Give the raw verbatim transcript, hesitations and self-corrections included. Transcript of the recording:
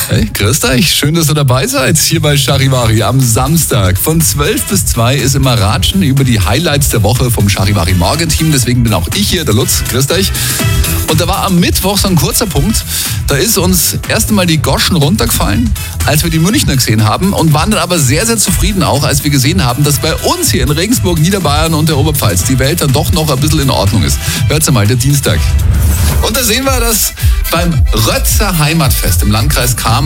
Hey, grüßt euch. Schön, dass ihr dabei seid. Hier bei Charivari am Samstag. Von zwölf bis zwei ist immer Ratschen über die Highlights der Woche vom Charivari Morgenteam. Deswegen bin auch ich hier, der Lutz. Grüßt euch. Und da war am Mittwoch so ein kurzer Punkt. Da ist uns erst einmal die Goschen runtergefallen, als wir die Münchner gesehen haben. Und waren dann aber sehr, sehr zufrieden auch, als wir gesehen haben, dass bei uns hier in Regensburg, Niederbayern und der Oberpfalz die Welt dann doch noch ein bisschen in Ordnung ist. Hört's mal, der Dienstag. Und da sehen wir, dass beim Rötzer Heimatfest im Landkreis Cham